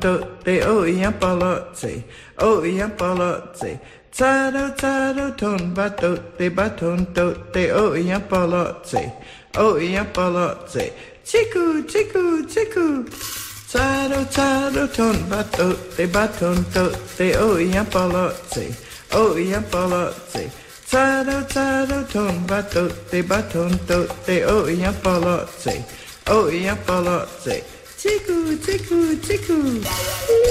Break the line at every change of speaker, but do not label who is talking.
Te o ia palazzi, o ia palazzi. Tado ton baton te o ia palazzi, o ia palazzi. Chiku. Tado ton baton te o ia palazzi, o ia palazzi. Tado ton baton te o ia palazzi, o ia palazzi. Chiku.